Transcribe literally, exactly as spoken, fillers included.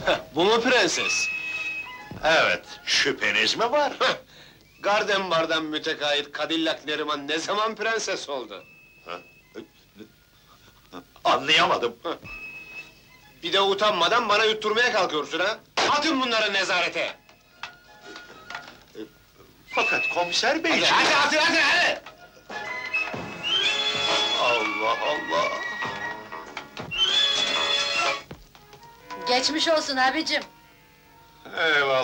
Bu mu prenses? Evet, şüpheniz mi var? Garden bardan mütekayit Cadillac Neriman ne zaman prenses oldu? Anlayamadım. Bir de utanmadan bana yutturmaya kalkıyorsun ha? Atın bunları nezarete! Fakat komiser Hadi, beyciğim... hadi, hadi, hadi, hadi! Allah Allah! Geçmiş olsun abicim. Eyvallah!